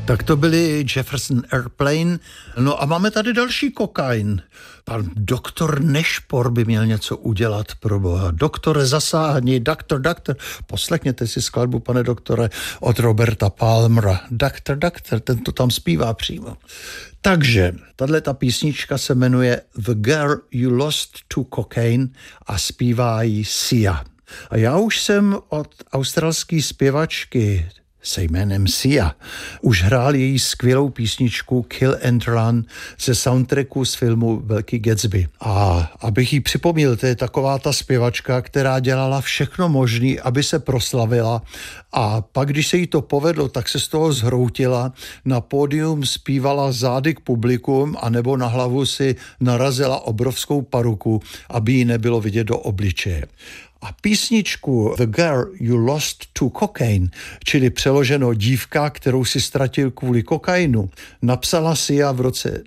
Tak to byli Jefferson Airplane. No a máme tady další kokain. Pan doktor Nešpor by měl něco udělat, pro boha. Doktore, zasáhni, doktor. Poslechněte si skladbu, pane doktore, od Roberta Palmera. Doktor, ten to tam zpívá přímo. Takže, tato písnička se jmenuje The Girl You Lost to Cocaine a zpívá ji Sia. A já už jsem od australské zpěvačky se jménem Sia už hrál její skvělou písničku Kill and Run ze soundtracku z filmu Velký Gatsby. A abych jí připomněl, to je taková ta zpěvačka, která dělala všechno možné, aby se proslavila, a pak, když se jí to povedlo, tak se z toho zhroutila, na pódium zpívala zády k publikum anebo na hlavu si narazila obrovskou paruku, aby jí nebylo vidět do obličeje. A písničku The Girl You Lost to Cocaine, čili přeloženo dívka, kterou si ztratil kvůli kokainu, napsala Sia v roce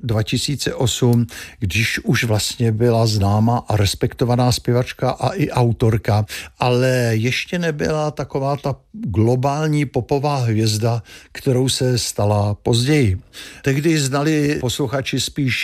2008, když už vlastně byla známá a respektovaná zpěvačka a i autorka, ale ještě nebyla taková ta globální popová hvězda, kterou se stala později. Tehdy znali posluchači spíš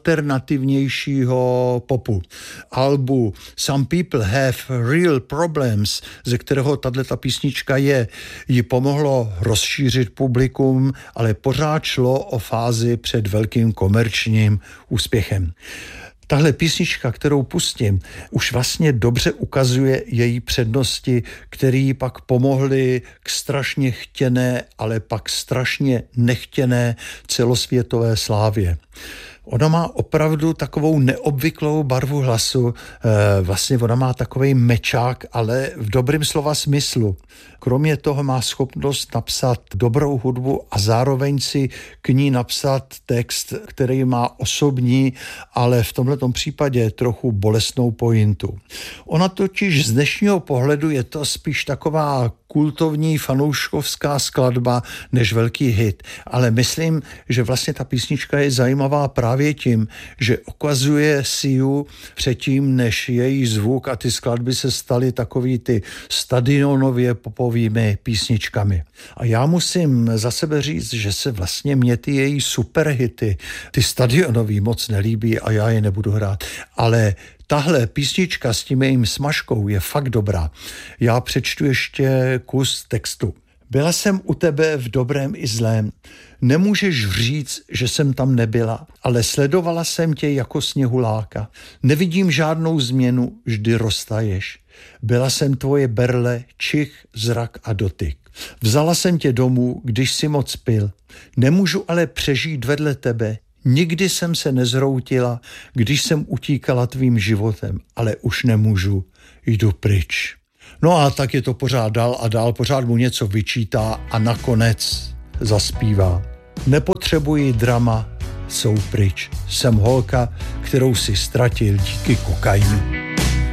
alternativnějšího popu. Albu Some People Have Real Problems, ze kterého tato písnička je, ji pomohlo rozšířit publikum, ale pořád šlo o fázi před velkým komerčním úspěchem. Tahle písnička, kterou pustím, už vlastně dobře ukazuje její přednosti, které pak pomohly k strašně chtěné, ale pak strašně nechtěné celosvětové slávě. Ona má opravdu takovou neobvyklou barvu hlasu, vlastně ona má takovej mečák, ale v dobrým slova smyslu. Kromě toho má schopnost napsat dobrou hudbu a zároveň si k ní napsat text, který má osobní, ale v tomhletom případě trochu bolestnou pointu. Ona totiž z dnešního pohledu je to spíš taková kultovní fanouškovská skladba než velký hit, ale myslím, že vlastně ta písnička je zajímavá právě tím, že ukazuje Siu předtím, než její zvuk a ty skladby se staly takový ty stadionově popovými písničkami. A já musím za sebe říct, že se vlastně mě ty její superhity, ty stadionový moc nelíbí a já je nebudu hrát, ale tahle písnička s tím jejím smažkou je fakt dobrá. Já přečtu ještě kus textu. Byla jsem u tebe v dobrém i zlém. Nemůžeš říct, že jsem tam nebyla, ale sledovala jsem tě jako sněhuláka. Nevidím žádnou změnu, vždy roztaješ. Byla jsem tvoje berle, čich, zrak a dotyk. Vzala jsem tě domů, když si moc pil. Nemůžu ale přežít vedle tebe. Nikdy jsem se nezhroutila, když jsem utíkala tvým životem, ale už nemůžu, jdu pryč. No a tak je to pořád dál a dál, pořád mu něco vyčítá a nakonec zaspívá. Nepotřebuji drama, jsou pryč. Jsem holka, kterou si ztratil díky kokainu.